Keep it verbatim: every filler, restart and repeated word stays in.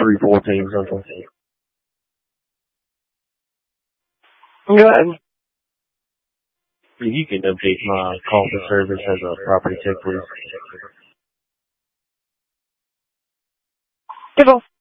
three fourteen something. Go ahead. You can update my call for service as a property check, please. People.